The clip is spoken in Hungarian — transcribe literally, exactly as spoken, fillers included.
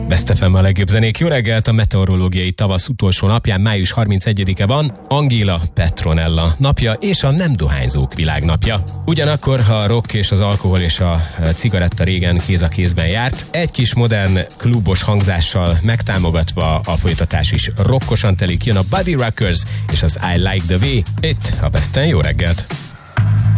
Best ef em a legjobb zenék. Jó reggelt! A meteorológiai tavasz utolsó napján, május harmincegyedike van, Angela Petronella napja és a nem dohányzók világnapja. Ugyanakkor, ha a rock és az alkohol és a cigaretta régen kéz a kézben járt, egy kis modern klubos hangzással megtámogatva a folytatás is rockosan telik, jön a Body Rockers és az I Like the Way. Itt a Besten jó reggelt!